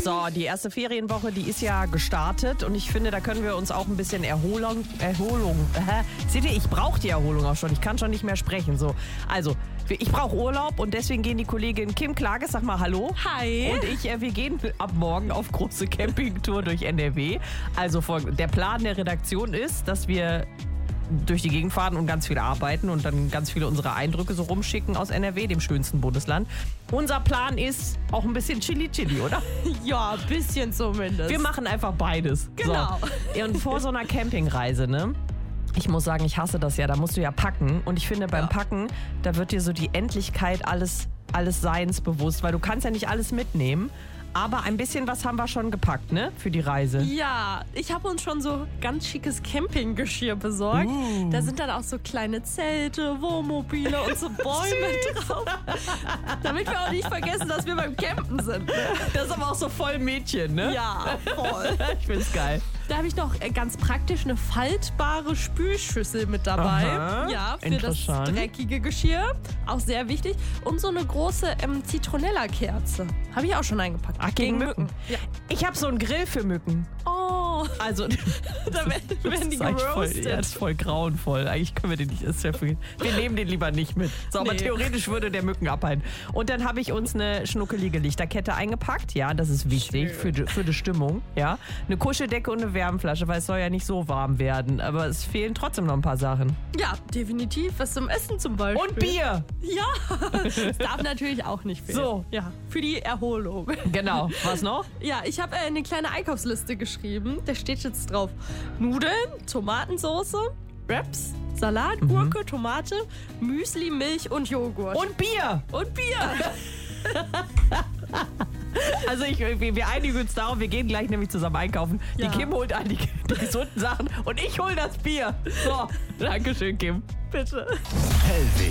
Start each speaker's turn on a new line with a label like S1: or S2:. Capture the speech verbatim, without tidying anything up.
S1: So, die erste Ferienwoche, die ist ja gestartet und ich finde, da können wir uns auch ein bisschen Erholung, Erholung, äh, seht ihr, ich brauche die Erholung auch schon, ich kann schon nicht mehr sprechen. So, also, ich brauche Urlaub und deswegen gehen die Kollegin Kim Klages, sag mal Hallo.
S2: Hi.
S1: Und ich, äh, wir gehen ab morgen auf große Campingtour durch N R W. Also der Plan der Redaktion ist, dass wir durch die Gegend fahren und ganz viel arbeiten und dann ganz viele unserer Eindrücke so rumschicken aus N R W, dem schönsten Bundesland. Unser Plan ist auch ein bisschen Chili-Chili, oder?
S2: Ja, ein bisschen zumindest.
S1: Wir machen einfach beides.
S2: Genau.
S1: So. Und vor so einer Campingreise, ne? Ich muss sagen, ich hasse das ja. Da musst du ja packen. Und ich finde, beim
S2: Ja.
S1: Packen, da wird dir so die Endlichkeit alles, alles Seins bewusst. Weil du kannst ja nicht alles mitnehmen. Aber ein bisschen was haben wir schon gepackt, ne? Für die Reise.
S2: Ja, ich habe uns schon so ganz schickes Campinggeschirr besorgt.
S1: Uh.
S2: Da sind dann auch so kleine Zelte, Wohnmobile und so Bäume drauf. Damit wir auch nicht vergessen, dass wir beim Campen sind. Ne?
S1: Das ist aber auch so voll Mädchen, ne?
S2: Ja, voll.
S1: Ich find's geil.
S2: Da habe ich noch äh, ganz praktisch eine faltbare Spülschüssel mit dabei.
S1: Aha,
S2: Ja, für das
S1: interessant.
S2: dreckige Geschirr. Auch sehr wichtig. Und so eine große ähm, Zitronella-Kerze. Habe ich auch schon eingepackt.
S1: Ach, gegen Mücken.
S2: Ja.
S1: Ich habe so einen Grill für Mücken.
S2: Oh,
S1: Also,
S2: da werden, werden die
S1: ist eigentlich voll,
S2: geroastet.
S1: ja, das ist voll grauenvoll. Eigentlich können wir den nicht. Ist ja viel. Wir nehmen den lieber nicht mit. So, aber
S2: Nee.
S1: theoretisch würde der Mücken abhalten. Und dann habe ich uns eine schnuckelige Lichterkette eingepackt. Ja, das ist wichtig für die, für die Stimmung. Ja, eine Kuscheldecke und eine Wärmflasche, weil es soll ja nicht so warm werden. Aber es fehlen trotzdem noch ein paar Sachen.
S2: Ja, definitiv. Was zum Essen zum Beispiel.
S1: Und Bier.
S2: Ja, das darf natürlich auch nicht fehlen.
S1: So.
S2: Ja, für die Erholung.
S1: Genau. Was noch?
S2: Ja, ich habe äh, eine kleine Einkaufsliste geschrieben. Da steht jetzt drauf Nudeln, Tomatensauce, Wraps, Salat, Gurke, Tomate, Müsli, Milch und Joghurt.
S1: Und Bier.
S2: und Bier.
S1: Also ich, wir, wir einigen uns darauf, wir gehen gleich nämlich zusammen einkaufen.
S2: Ja.
S1: Die Kim holt all die, die gesunden Sachen und ich hol das Bier. So, Dankeschön, Kim.
S2: Bitte.
S3: Hellwig.